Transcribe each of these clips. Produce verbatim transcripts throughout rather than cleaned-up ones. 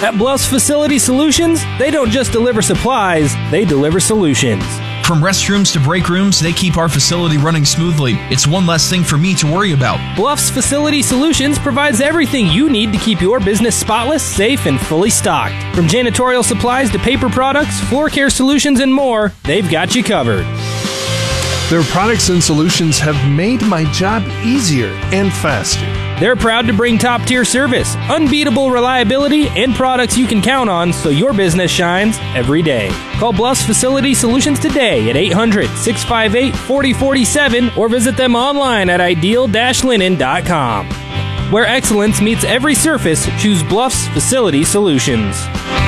At Bluffs Facility Solutions, they don't just deliver supplies, they deliver solutions. From restrooms to break rooms, they keep our facility running smoothly. It's one less thing for me to worry about. Bluffs Facility Solutions provides everything you need to keep your business spotless, safe, and fully stocked. From janitorial supplies to paper products, floor care solutions, and more, they've got you covered. Their products and solutions have made my job easier and faster. They're proud to bring top-tier service, unbeatable reliability, and products you can count on so your business shines every day. Call Bluffs Facility Solutions today at eight hundred, six five eight, four zero four seven or visit them online at ideal dash linen dot com. Where excellence meets every surface, choose Bluffs Facility Solutions.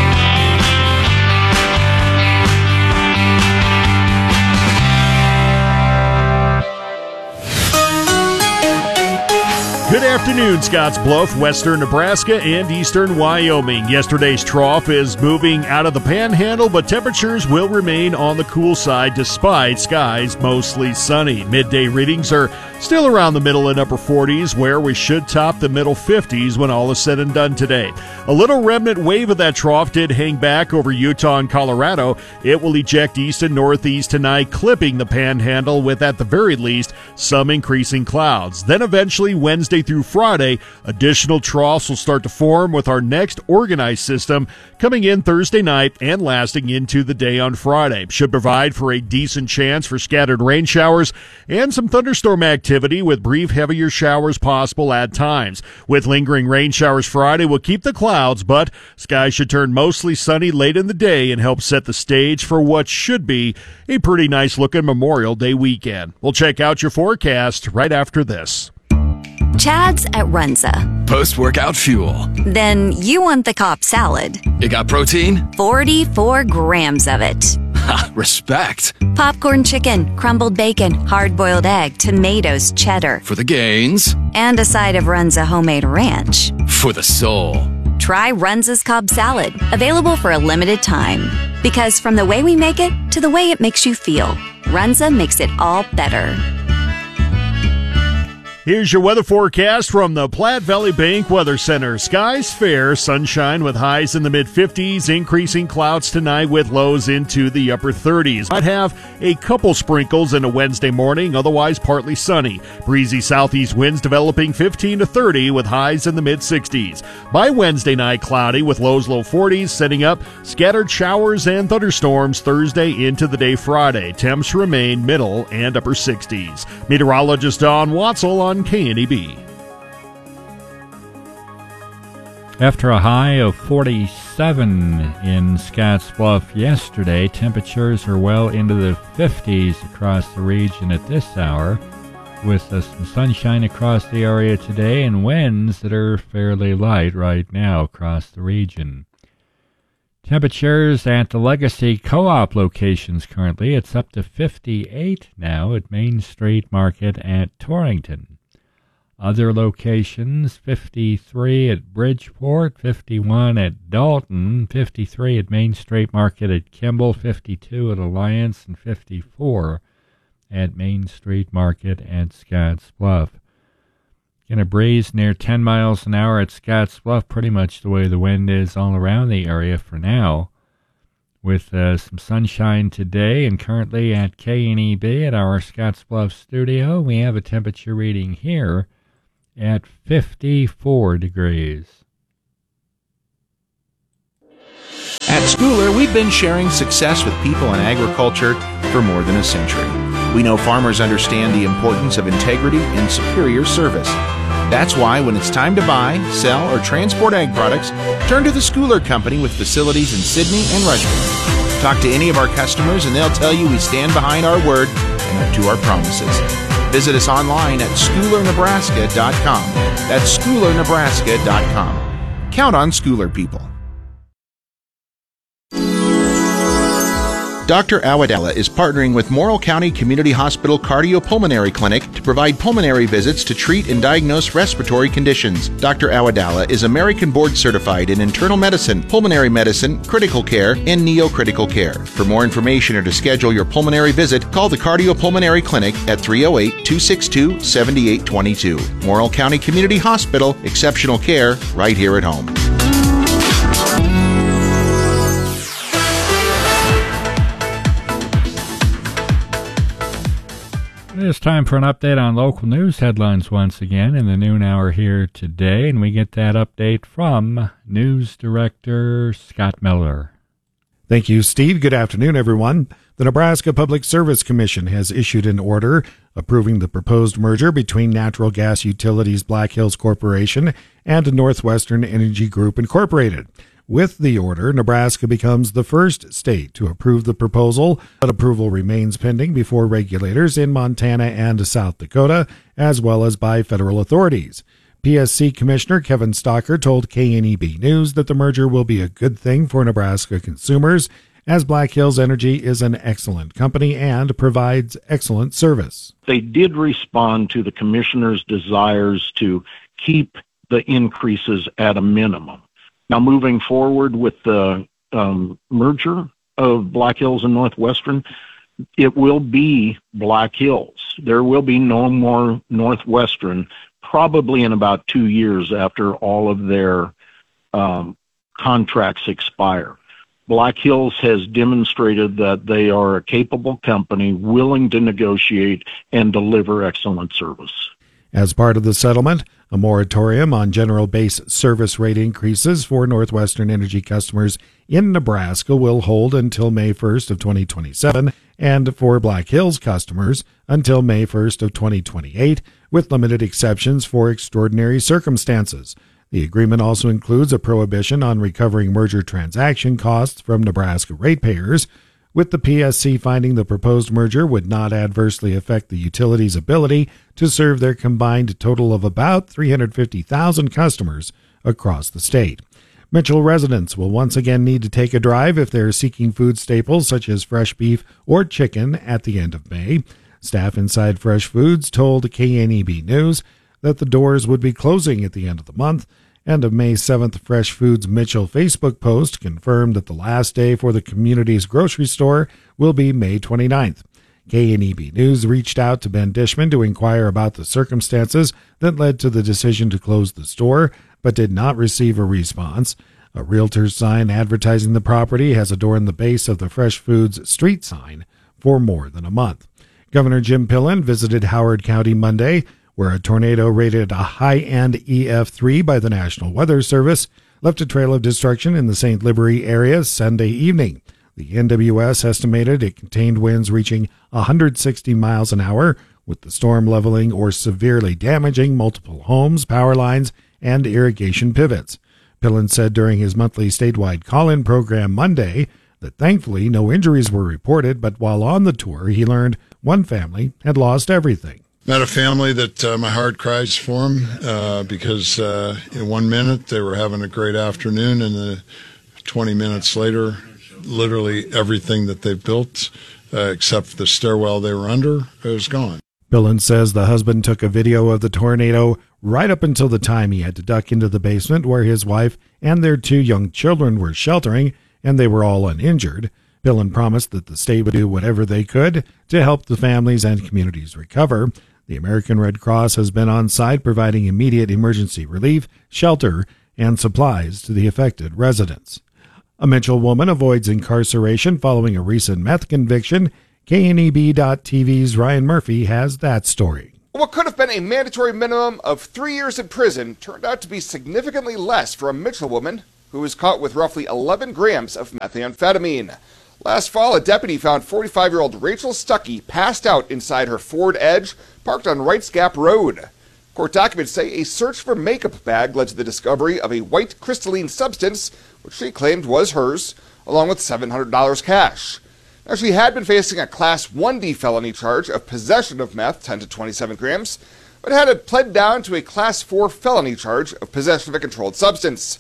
Good afternoon, Scottsbluff, western Nebraska, and eastern Wyoming. Yesterday's trough is moving out of the panhandle, but temperatures will remain on the cool side despite skies mostly sunny. Midday readings are still around the middle and upper forties, where we should top the middle fifties when all is said and done today. A little remnant wave of that trough did hang back over Utah and Colorado. It will eject east and northeast tonight, clipping the panhandle with, at the very least, some increasing clouds. Then eventually Wednesday through Friday, additional troughs will start to form with our next organized system coming in Thursday night and lasting into the day on Friday. Should provide for a decent chance for scattered rain showers and some thunderstorm activity with brief heavier showers possible at times. With lingering rain showers Friday, we'll keep the clouds, but skies should turn mostly sunny late in the day and help set the stage for what should be a pretty nice looking Memorial Day weekend. We'll check out your forecast right after this. Chad's at Runza. Post-workout fuel. Then you want the Cobb salad. It got protein? forty-four grams of it. Ha, respect. Popcorn chicken, crumbled bacon, hard-boiled egg, tomatoes, cheddar. For the gains. And a side of Runza homemade ranch. For the soul. Try Runza's Cobb salad, available for a limited time. Because from the way we make it to the way it makes you feel, Runza makes it all better. Here's your weather forecast from the Platte Valley Bank Weather Center. Skies fair, sunshine with highs in the mid-fifties, increasing clouds tonight with lows into the upper thirties. Might have a couple sprinkles in a Wednesday morning, otherwise partly sunny. Breezy southeast winds developing fifteen to thirty with highs in the mid-sixties. By Wednesday night, cloudy with lows low forties, setting up scattered showers and thunderstorms Thursday into the day Friday. Temps remain middle and upper sixties. Meteorologist Don Watzel on K N E B. After a high of forty-seven in Scottsbluff yesterday, temperatures are well into the fifties across the region at this hour, with uh, some sunshine across the area today and winds that are fairly light right now across the region. Temperatures at the Legacy Co-op locations currently, it's up to fifty-eight now at Main Street Market at Torrington. Other locations, fifty-three at Bridgeport, fifty-one at Dalton, fifty-three at Main Street Market at Kimball, fifty-two at Alliance, and fifty-four at Main Street Market at Scottsbluff. Going to breeze near ten miles an hour at Scottsbluff, pretty much the way the wind is all around the area for now. With uh, some sunshine today, and currently at K N E B at our Scottsbluff studio, we have a temperature reading here at fifty-four degrees. At Schooler, we've been sharing success with people in agriculture for more than a century. We know farmers understand the importance of integrity and superior service. That's why when it's time to buy, sell, or transport ag products, turn to the Schooler Company with facilities in Sidney and Rushmore. Talk to any of our customers and they'll tell you we stand behind our word and up to our promises. Visit us online at schooler nebraska dot com. That's schooler nebraska dot com. Count on Schooler people. Doctor Awadella is partnering with Morrill County Community Hospital Cardiopulmonary Clinic to provide pulmonary visits to treat and diagnose respiratory conditions. Doctor Awadella is American Board Certified in internal medicine, pulmonary medicine, critical care, and neocritical care. For more information or to schedule your pulmonary visit, call the Cardiopulmonary Clinic at three oh eight, two six two, seven eight two two. Morrill County Community Hospital, exceptional care right here at home. It is time for an update on local news headlines once again in the noon hour here today, and we get that update from News Director Scott Miller. Thank you, Steve. Good afternoon, everyone. The Nebraska Public Service Commission has issued an order approving the proposed merger between Natural Gas Utilities Black Hills Corporation and Northwestern Energy Group Incorporated. With the order, Nebraska becomes the first state to approve the proposal, but approval remains pending before regulators in Montana and South Dakota, as well as by federal authorities. P S C Commissioner Kevin Stocker told K N E B News that the merger will be a good thing for Nebraska consumers, as Black Hills Energy is an excellent company and provides excellent service. They did respond to the commissioner's desires to keep the increases at a minimum. Now, moving forward with the um, merger of Black Hills and Northwestern, it will be Black Hills. There will be no more Northwestern, probably in about two years after all of their um, contracts expire. Black Hills has demonstrated that they are a capable company willing to negotiate and deliver excellent service. As part of the settlement, a moratorium on general base service rate increases for Northwestern Energy customers in Nebraska will hold until May first of twenty twenty-seven, and for Black Hills customers until May first of twenty twenty-eight, with limited exceptions for extraordinary circumstances. The agreement also includes a prohibition on recovering merger transaction costs from Nebraska ratepayers, with the P S C finding the proposed merger would not adversely affect the utility's ability to serve their combined total of about three hundred fifty thousand customers across the state. Mitchell residents will once again need to take a drive if they're seeking food staples such as fresh beef or chicken at the end of May. Staff inside Fresh Foods told K N E B News that the doors would be closing at the end of the month. And of May seventh, Fresh Foods Mitchell Facebook post confirmed that the last day for the community's grocery store will be May twenty-ninth. K N E B News reached out to Ben Dishman to inquire about the circumstances that led to the decision to close the store, but did not receive a response. A realtor's sign advertising the property has adorned the base of the Fresh Foods street sign for more than a month. Governor Jim Pillen visited Howard County Monday, where a tornado rated a high-end E F three by the National Weather Service left a trail of destruction in the Saint Libory area Sunday evening. The N W S estimated it contained winds reaching one hundred sixty miles an hour, with the storm leveling or severely damaging multiple homes, power lines, and irrigation pivots. Pillen said during his monthly statewide call-in program Monday that thankfully no injuries were reported, but while on the tour he learned one family had lost everything. Met a family that uh, my heart cries for them uh, because uh, in one minute they were having a great afternoon, and then twenty minutes later, literally everything that they built, uh, except the stairwell they were under, was gone. Pillen says the husband took a video of the tornado right up until the time he had to duck into the basement where his wife and their two young children were sheltering, and they were all uninjured. Pillen promised that the state would do whatever they could to help the families and communities recover. The American Red Cross has been on site providing immediate emergency relief, shelter, and supplies to the affected residents. A Mitchell woman avoids incarceration following a recent meth conviction. K N E B dot T V's Ryan Murphy has that story. What could have been a mandatory minimum of three years in prison turned out to be significantly less for a Mitchell woman who was caught with roughly eleven grams of methamphetamine. Last fall, a deputy found forty-five-year-old Rachel Stuckey passed out inside her Ford Edge, parked on Wrights Gap Road. Court documents say a search for makeup bag led to the discovery of a white crystalline substance, which she claimed was hers, along with seven hundred dollars cash. Now, she had been facing a Class one D felony charge of possession of meth, ten to twenty-seven grams, but had it pled down to a Class four felony charge of possession of a controlled substance.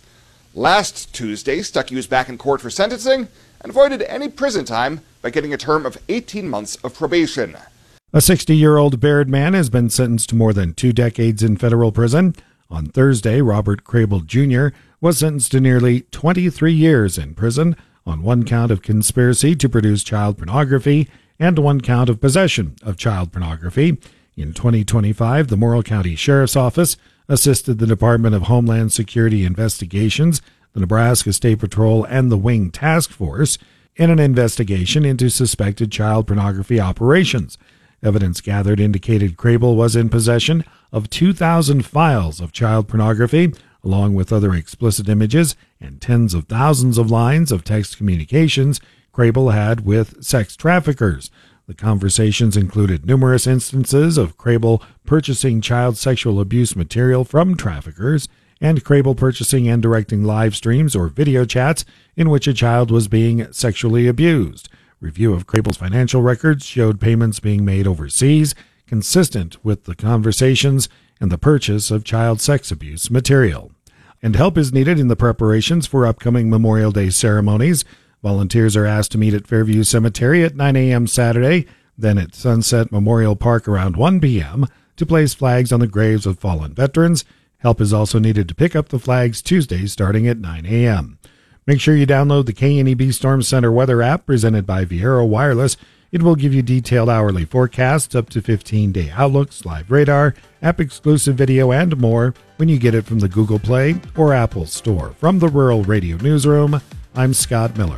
Last Tuesday, Stuckey was back in court for sentencing and avoided any prison time by getting a term of eighteen months of probation. A sixty-year-old Baird man has been sentenced to more than two decades in federal prison. On Thursday, Robert Crable Junior was sentenced to nearly twenty-three years in prison on one count of conspiracy to produce child pornography and one count of possession of child pornography. In twenty twenty-five, the Morrill County Sheriff's Office assisted the Department of Homeland Security Investigations, the Nebraska State Patrol, and the Wing Task Force in an investigation into suspected child pornography operations. Evidence gathered indicated Crable was in possession of two thousand files of child pornography, along with other explicit images and tens of thousands of lines of text communications Crable had with sex traffickers. The conversations included numerous instances of Crable purchasing child sexual abuse material from traffickers, and Crable purchasing and directing live streams or video chats in which a child was being sexually abused. Review of Crable's financial records showed payments being made overseas, consistent with the conversations and the purchase of child sex abuse material. And help is needed in the preparations for upcoming Memorial Day ceremonies. Volunteers are asked to meet at Fairview Cemetery at nine a.m. Saturday, then at Sunset Memorial Park around one p.m. to place flags on the graves of fallen veterans. Help is also needed to pick up the flags Tuesday starting at nine a.m. Make sure you download the K N E B Storm Center weather app presented by Viera Wireless. It will give you detailed hourly forecasts, up to fifteen-day outlooks, live radar, app-exclusive video, and more when you get it from the Google Play or Apple Store. From the Rural Radio Newsroom, I'm Scott Miller.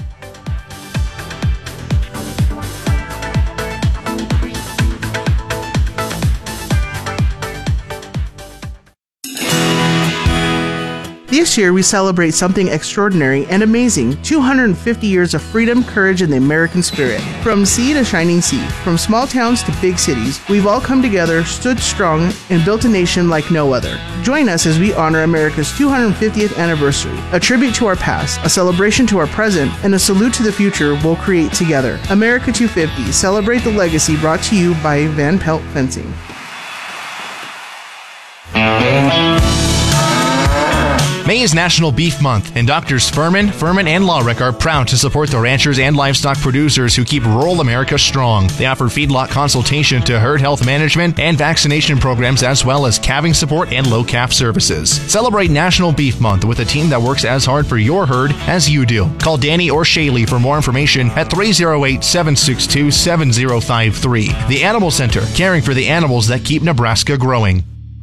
This year, we celebrate something extraordinary and amazing. two hundred fifty years of freedom, courage, and the American spirit. From sea to shining sea, from small towns to big cities, we've all come together, stood strong, and built a nation like no other. Join us as we honor America's two hundred fiftieth anniversary, a tribute to our past, a celebration to our present, and a salute to the future we'll create together. America two fifty, celebrate the legacy, brought to you by Van Pelt Fencing. May is National Beef Month, and Doctors Furman, Furman, and Lawrick are proud to support the ranchers and livestock producers who keep rural America strong. They offer feedlot consultation to herd health management and vaccination programs, as well as calving support and low calf services. Celebrate National Beef Month with a team that works as hard for your herd as you do. Call Danny or Shaylee for more information at three oh eight, seven six two, seven oh five three. The Animal Center, caring for the animals that keep Nebraska growing.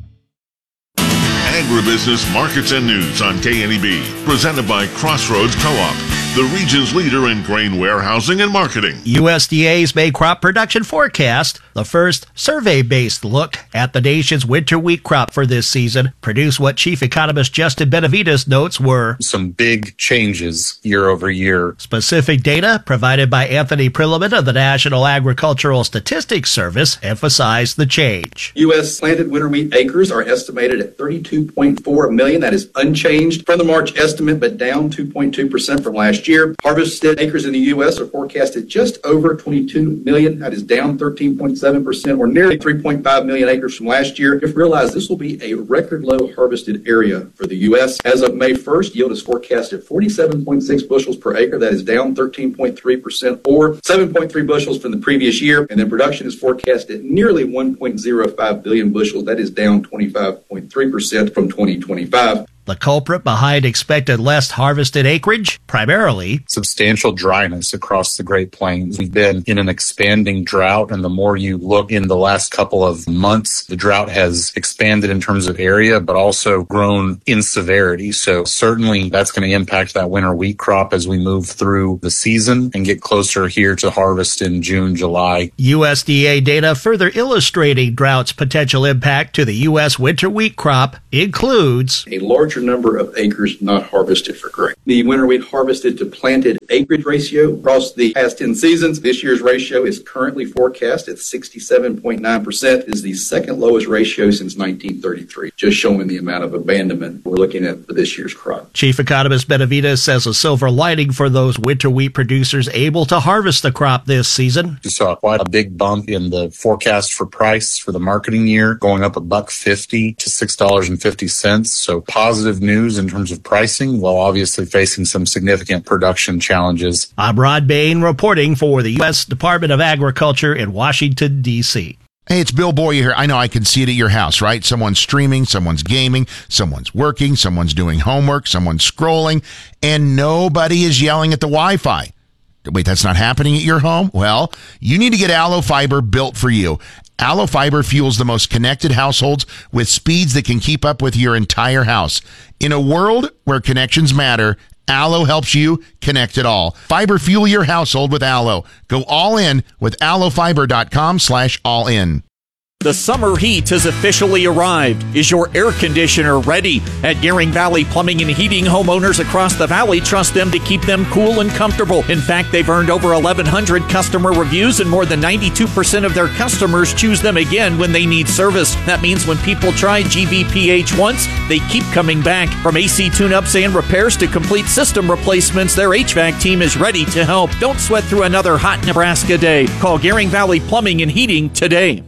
Agribusiness Markets and News on K N E B, presented by Crossroads Co-op, the region's leader in grain warehousing and marketing. U S D A's May crop production forecast, the first survey-based look at the nation's winter wheat crop for this season, produced what Chief Economist Justin Benavides notes were some big changes year over year. Specific data provided by Anthony Prilliman of the National Agricultural Statistics Service emphasized the change. U S planted winter wheat acres are estimated at thirty-two point four million. That is unchanged from the March estimate, but down two point two percent from last year. Harvested acres in the U S are forecasted just over twenty-two million. That is down thirteen point seven percent, or nearly three point five million acres from last year. If realized, this will be a record low harvested area for the U S. As of May first, yield is forecast at forty-seven point six bushels per acre. That is down thirteen point three percent, or seven point three bushels from the previous year. And then production is forecast at nearly one point oh five billion bushels. That is down twenty-five point three percent from twenty twenty-five. The culprit behind expected less harvested acreage? Primarily substantial dryness across the Great Plains. We've been in an expanding drought, and the more you look in the last couple of months, the drought has expanded in terms of area, but also grown in severity. So certainly that's going to impact that winter wheat crop as we move through the season and get closer here to harvest in June, July. U S D A data further illustrating drought's potential impact to the U S winter wheat crop includes a large number of acres not harvested for grain. The winter wheat harvested to planted acreage ratio across the past ten seasons, this year's ratio is currently forecast at sixty-seven point nine percent, is the second lowest ratio since nineteen thirty-three, just showing the amount of abandonment we're looking at for this year's crop. Chief Economist Benavides says a silver lining for those winter wheat producers able to harvest the crop this season. You saw quite a big bump in the forecast for price for the marketing year, going up a buck fifty to six dollars and fifty cents. So positive news in terms of pricing, while obviously facing some significant production challenges. I'm Rod Bain reporting for the U S Department of Agriculture in Washington, D C Hey, it's Bill Boyer here. I know I can see it at your house, right? Someone's streaming, someone's gaming, someone's working, someone's doing homework, someone's scrolling, and nobody is yelling at the Wi-Fi. Wait, that's not happening at your home? Well, you need to get Allo Fiber built for you. Allo Fiber fuels the most connected households with speeds that can keep up with your entire house. In a world where connections matter, Allo helps you connect it all. Fiber fuel your household with Allo. Go all in with allofiber.com slash all in. The summer heat has officially arrived. Is your air conditioner ready? At Gearing Valley Plumbing and Heating, homeowners across the valley trust them to keep them cool and comfortable. In fact, they've earned over eleven hundred customer reviews, and more than ninety-two percent of their customers choose them again when they need service. That means when people try G V P H once, they keep coming back. From A C tune-ups and repairs to complete system replacements, their H V A C team is ready to help. Don't sweat through another hot Nebraska day. Call Gearing Valley Plumbing and Heating today.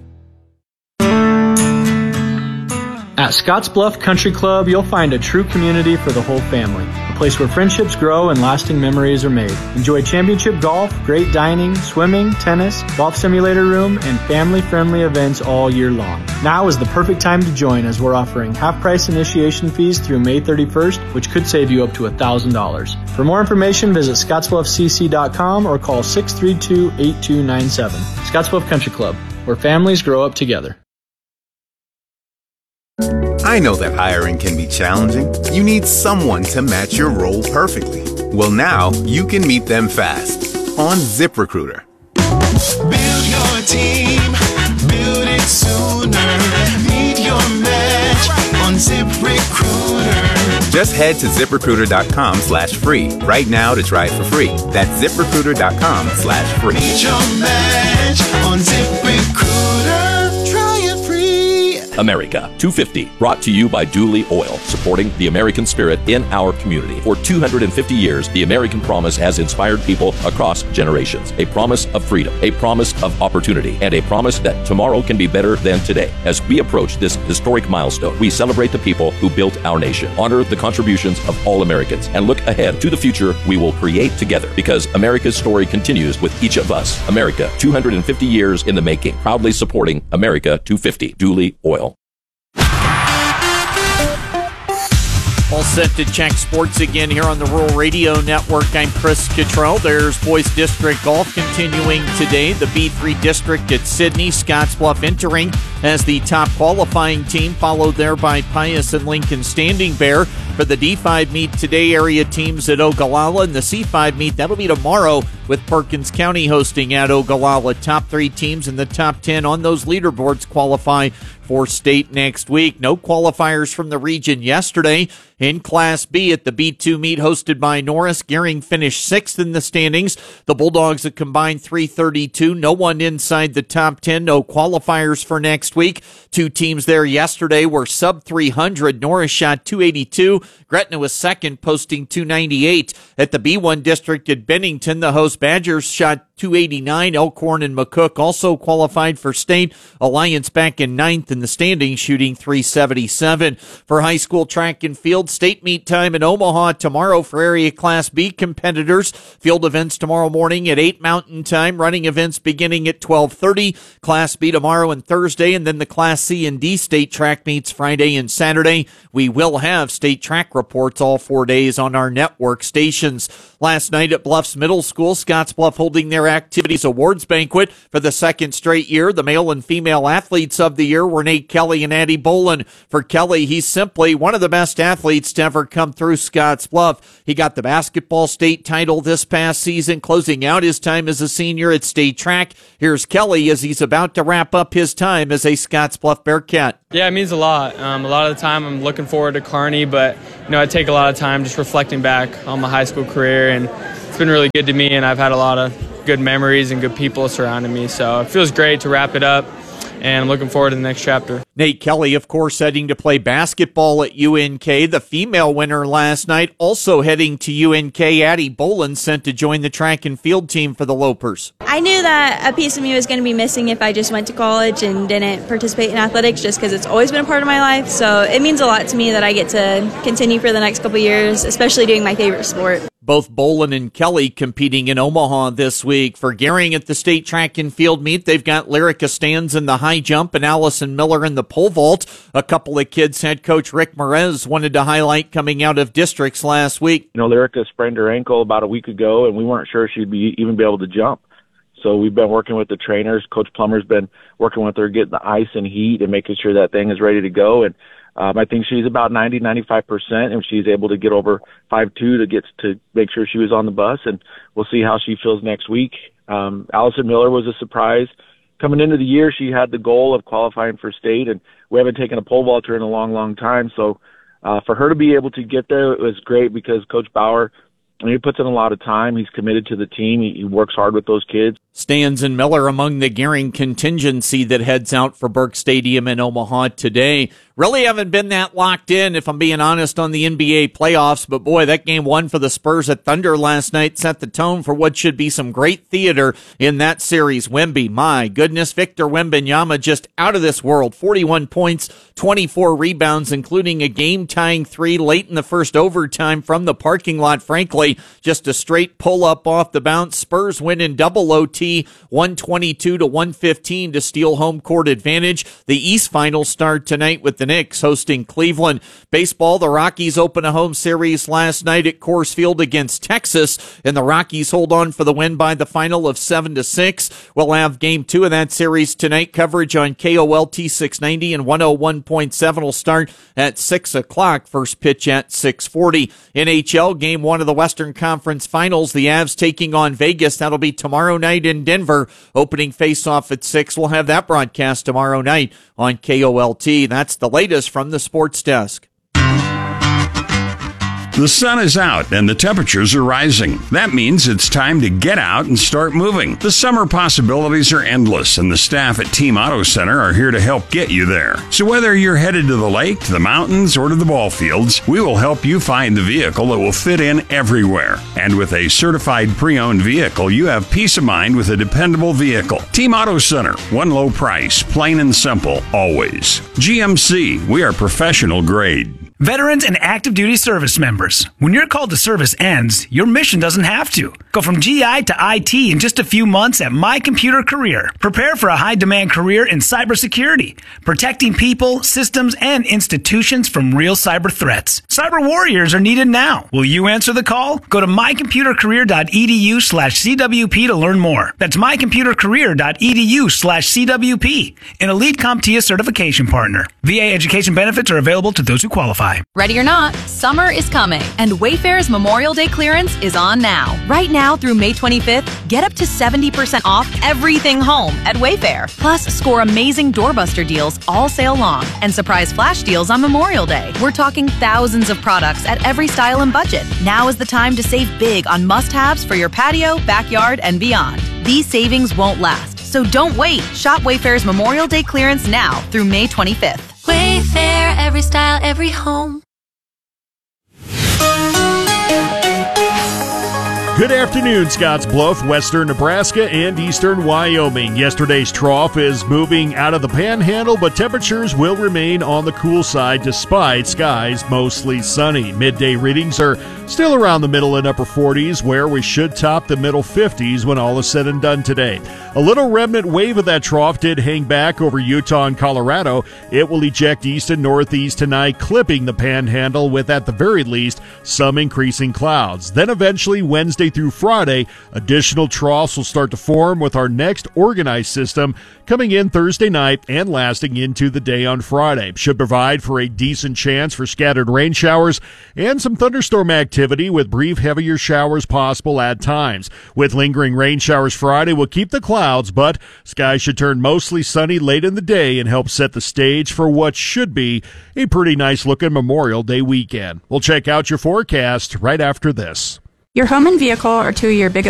At Scottsbluff Country Club, you'll find a true community for the whole family. A place where friendships grow and lasting memories are made. Enjoy championship golf, great dining, swimming, tennis, golf simulator room, and family-friendly events all year long. Now is the perfect time to join, as we're offering half-price initiation fees through May thirty-first, which could save you up to one thousand dollars. For more information, visit scottsbluff c c dot com or call six three two, eight two nine seven. Scottsbluff Country Club, where families grow up together. I know that hiring can be challenging. You need someone to match your role perfectly. Well, now you can meet them fast on ZipRecruiter. Build your team, build it sooner. Meet your match on ZipRecruiter. Just head to ZipRecruiter.com slash free right now to try it for free. That's ZipRecruiter.com slash free. Meet your match on ZipRecruiter. Try it free. America two fifty, brought to you by Dooley Oil, supporting the American spirit in our community. For two hundred fifty years, the American promise has inspired people across generations. A promise of freedom, a promise of opportunity, and a promise that tomorrow can be better than today. As we approach this historic milestone, we celebrate the people who built our nation, honor the contributions of all Americans, and look ahead to the future we will create together, because America's story continues with each of us. America, two hundred fifty years in the making, proudly supporting America two fifty. Dooley Oil. All set to check sports again here on the Rural Radio Network. I'm Chris Cottrell. There's Boys District Golf continuing today. The B three District at Sidney. Scottsbluff entering as the top qualifying team, followed there by Pius and Lincoln Standing Bear. For the D five meet today, area teams at Ogallala, and the C five meet, that'll be tomorrow with Perkins County hosting at Ogallala. Top three teams in the top ten on those leaderboards qualify for state next week. No qualifiers from the region yesterday. In Class B at the B two meet hosted by Norris, Gearing finished sixth in the standings. The Bulldogs a combined three thirty-two. No one inside the top ten. No qualifiers for next week. Two teams there yesterday were sub three hundred. Norris shot two eighty-two. Gretna was second, posting two ninety-eight. At the B one district at Bennington, the host Badgers shot two eighty-nine. Elkhorn and McCook also qualified for state. Alliance back in ninth in the standings, shooting three seventy-seven. For high school track and field, state meet time in Omaha tomorrow for area Class B competitors. Field events tomorrow morning at eight Mountain Time. Running events beginning at twelve thirty. Class B tomorrow and Thursday, and then the Class C and D state track meets Friday and Saturday. We will have state track reports all four days on our network stations. Last night at Bluffs Middle School, Scottsbluff holding their activities awards banquet for the second straight year. The male and female athletes of the year were Nate Kelly and Addie Bolin. For Kelly, he's simply one of the best athletes to ever come through Scottsbluff. He got the basketball state title this past season, closing out his time as a senior at state track. Here's Kelly as he's about to wrap up his time as a Scottsbluff Bearcat. Yeah, it means a lot. Um, a lot of the time I'm looking forward to Kearney, but you know, I take a lot of time just reflecting back on my high school career, and it's been really good to me, and I've had a lot of good memories and good people surrounding me. So it feels great to wrap it up, and I'm looking forward to the next chapter. Nate Kelly, of course, heading to play basketball at U N K. The female winner last night also heading to U N K. Addie Bolin sent to join the track and field team for the Lopers. I knew that a piece of me was going to be missing if I just went to college and didn't participate in athletics, just because it's always been a part of my life. So it means a lot to me that I get to continue for the next couple years, especially doing my favorite sport. Both Bolin and Kelly competing in Omaha this week. For Gearing at the state track and field meet, they've got Lyrica Stans in the high jump and Allison Miller in the pole vault. A couple of kids head coach Rick Merez wanted to highlight coming out of districts last week. You know, Lyrica sprained her ankle about a week ago, and we weren't sure she'd be even be able to jump. So we've been working with the trainers. Coach Plummer's been working with her, getting the ice and heat and making sure that thing is ready to go. And Um, I think she's about ninety, ninety-five percent, and she's able to get over five two to get to make sure she was on the bus, and we'll see how she feels next week. Um, Allison Miller was a surprise. Coming into the year, she had the goal of qualifying for state, and we haven't taken a pole vaulter in a long, long time. So uh, for her to be able to get there, it was great because Coach Bauer, I mean, he puts in a lot of time. He's committed to the team. He, he works hard with those kids. Stans and Miller among the Gehring contingency that heads out for Burke Stadium in Omaha today. Really haven't been that locked in, if I'm being honest, on the N B A playoffs. But boy, that game one for the Spurs at Thunder last night set the tone for what should be some great theater in that series. Wemby, my goodness, Victor Wembanyama just out of this world. forty-one points, twenty-four rebounds, including a game-tying three late in the first overtime from the parking lot. Frankly, just a straight pull-up off the bounce. Spurs win in double O T, one twenty-two to one fifteen to steal home court advantage. The East Finals start tonight with the Knicks hosting Cleveland. Baseball, the Rockies open a home series last night at Coors Field against Texas, and the Rockies hold on for the win by the final of seven to six. We'll have game two of that series tonight. Coverage on K O L T six ninety and one oh one point seven will start at six o'clock. First pitch at six forty. N H L game one of the Western Conference Finals. The Avs taking on Vegas. That'll be tomorrow night in Denver. Opening face-off at six. We'll have that broadcast tomorrow night on K O L T. That's the latest from the Sports Desk. The sun is out and the temperatures are rising. That means it's time to get out and start moving. The summer possibilities are endless, and the staff at Team Auto Center are here to help get you there. So whether you're headed to the lake, to the mountains, or to the ball fields, we will help you find the vehicle that will fit in everywhere. And with a certified pre-owned vehicle, you have peace of mind with a dependable vehicle. Team Auto Center, one low price, plain and simple, always. G M C, we are professional grade. Veterans and active duty service members, when your call to service ends, your mission doesn't have to. Go from G I to I T in just a few months at My Computer Career. Prepare for a high-demand career in cybersecurity, protecting people, systems, and institutions from real cyber threats. Cyber warriors are needed now. Will you answer the call? Go to mycomputercareer.edu slash CWP to learn more. That's mycomputercareer.edu slash CWP, an Elite CompTIA certification partner. V A education benefits are available to those who qualify. Ready or not, summer is coming, and Wayfair's Memorial Day clearance is on now. Right now through May twenty-fifth, get up to seventy percent off everything home at Wayfair. Plus, score amazing doorbuster deals all sale long and surprise flash deals on Memorial Day. We're talking thousands of products at every style and budget. Now is the time to save big on must-haves for your patio, backyard, and beyond. These savings won't last, so don't wait. Shop Wayfair's Memorial Day clearance now through May twenty-fifth. Wayfair, every style, every home. Good afternoon, Scottsbluff, western Nebraska, and eastern Wyoming. Yesterday's trough is moving out of the panhandle, but temperatures will remain on the cool side despite skies mostly sunny. Midday readings are still around the middle and upper forties, where we should top the middle fifties when all is said and done today. A little remnant wave of that trough did hang back over Utah and Colorado. It will eject east and northeast tonight, clipping the panhandle with, at the very least, some increasing clouds. Then eventually Wednesday through Friday, additional troughs will start to form with our next organized system coming in Thursday night and lasting into the day on Friday. Should provide for a decent chance for scattered rain showers and some thunderstorm activity with brief heavier showers possible at times. With lingering rain showers Friday, we'll keep the clouds, but skies should turn mostly sunny late in the day and help set the stage for what should be a pretty nice looking Memorial Day weekend. We'll check out your forecast right after this. Your home and vehicle are two of your biggest